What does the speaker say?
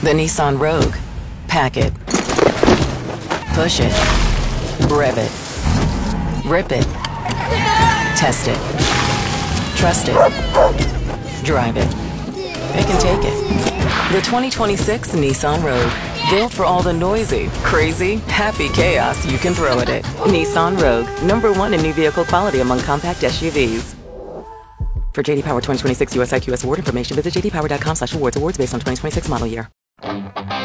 The Nissan Rogue. Pack it. Push it. Rev it. Rip it. Test it. Trust it. Drive it. It can take it. The 2026 Nissan Rogue. Built for all the noisy, crazy, happy chaos you can throw at it. Nissan Rogue. #1 in new vehicle quality among compact SUVs. For JD Power 2026 US IQS award information, visit jdpower.com/awards. Awards based on 2026 model year.